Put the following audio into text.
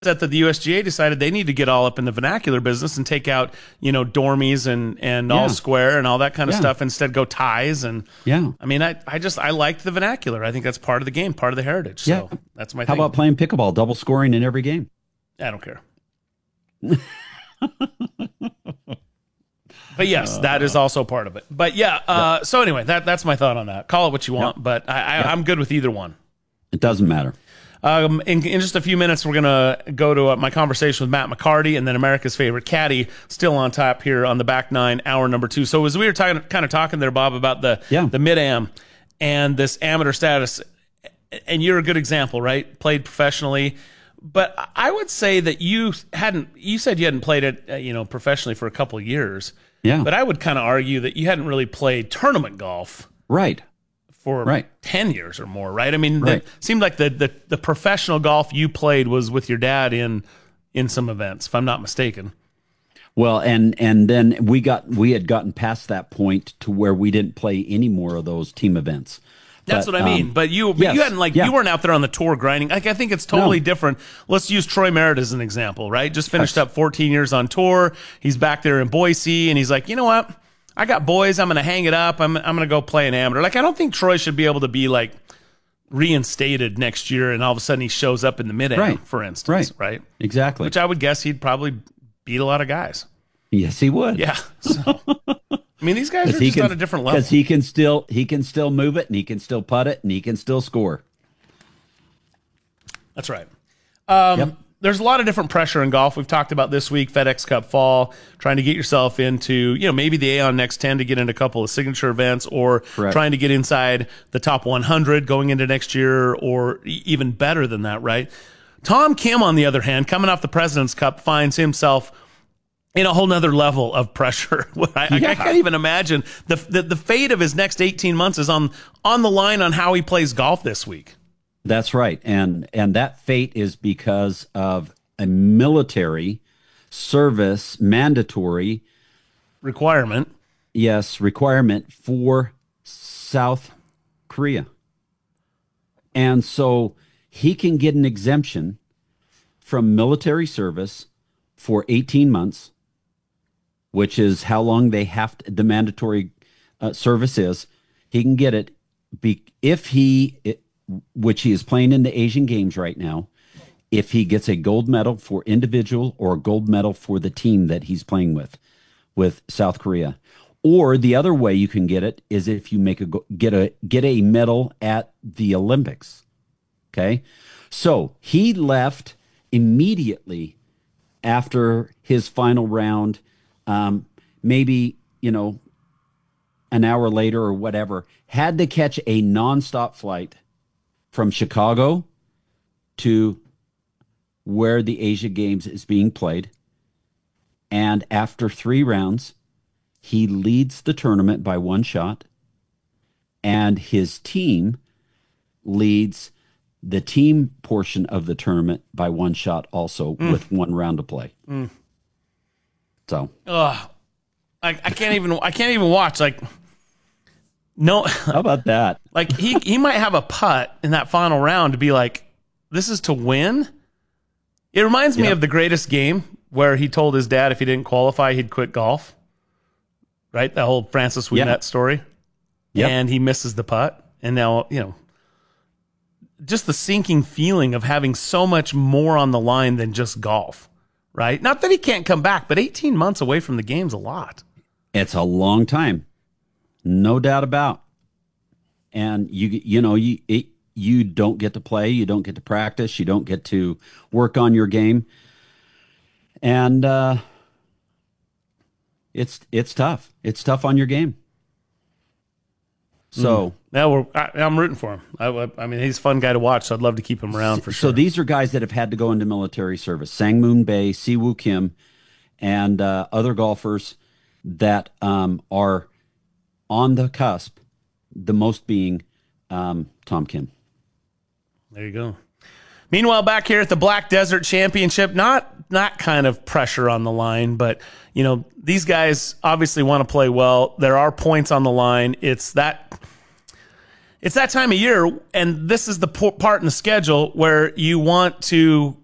that the USGA decided they need to get all up in the vernacular business and take out, dormies and all square and all that kind of stuff. Instead, go ties. And I mean, I liked the vernacular. I think that's part of the game, part of the heritage. So that's my thing. How about playing pickleball, double scoring in every game? I don't care. But yes, that is also part of it. But so anyway, that's my thought on that. Call it what you want, but I'm good with either one. It doesn't matter. In just a few minutes, we're going to go to my conversation with Matt McCarty, and then America's favorite caddy, still on top here on the back nine, hour number 2. So as we were kind of talking there, Bob, about the mid-am and this amateur status, and you're a good example, right? Played professionally. But I would say that you said you hadn't played it, professionally for a couple of years. Yeah. But I would kind of argue that you hadn't really played tournament golf. Right. For 10 years or more, right? I mean, it seemed like the professional golf you played was with your dad in some events, if I'm not mistaken. Well, and then we had gotten past that point to where we didn't play any more of those team events. That's what I mean. But you hadn't you weren't out there on the tour grinding. Like, I think it's totally different. Let's use Troy Merritt as an example, right? Just finished up 14 years on tour. He's back there in Boise, and he's like, you know what? I got boys. I'm going to hang it up. I'm going to go play an amateur. Like, I don't think Troy should be able to be like reinstated next year, and all of a sudden he shows up in the mid-am, for instance, right? Exactly. Which I would guess he'd probably beat a lot of guys. Yes, he would. Yeah. So, I mean, these guys are just on a different level. Because he can still move it, and he can still putt it, and he can still score. That's right. There's a lot of different pressure in golf. We've talked about this week, FedEx Cup Fall, trying to get yourself into, maybe the Aon Next 10 to get into a couple of signature events, or trying to get inside the top 100 going into next year, or even better than that, right? Tom Kim, on the other hand, coming off the President's Cup, finds himself in a whole nother level of pressure. I can't even imagine. The fate of his next 18 months is on the line on how he plays golf this week. That's right. And that fate is because of a military service mandatory requirement. Yes, requirement for South Korea. And so he can get an exemption from military service for 18 months, which is how long they have to, the mandatory service is. He can get it which he is playing in the Asian Games right now, if he gets a gold medal for individual or a gold medal for the team that he's playing with South Korea. Or the other way you can get it is if you get a medal at the Olympics. Okay? So he left immediately after his final round, maybe, an hour later or whatever, had to catch a nonstop flight from Chicago to where the Asia Games is being played. And after 3 rounds, he leads the tournament by 1 shot. And his team leads the team portion of the tournament by 1 shot also with 1 round to play. So. I can't even watch. Like, no. How about that? Like, he might have a putt in that final round to be like, this is to win. It reminds me of The Greatest Game, where he told his dad if he didn't qualify, he'd quit golf. Right? The whole Francis Ouimet story. Yep. And he misses the putt. And now, just the sinking feeling of having so much more on the line than just golf. Right? Not that he can't come back, but 18 months away from the game's a lot. It's a long time. No doubt about. And you don't get to play, you don't get to practice, you don't get to work on your game. And it's tough. It's tough on your game. So now I'm rooting for him. I mean, he's a fun guy to watch, so I'd love to keep him around for sure. So these are guys that have had to go into military service. Sang Moon Bae, Siwoo Kim, and other golfers that are on the cusp, the most being Tom Kim. There you go. Meanwhile, back here at the Black Desert Championship, not kind of pressure on the line, but these guys obviously want to play well. There are points on the line. It's that time of year, and this is the part in the schedule where you want to